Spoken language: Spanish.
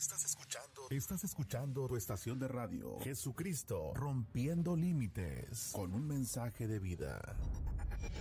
Estás escuchando tu estación de radio, Jesucristo, rompiendo límites, con un mensaje de vida.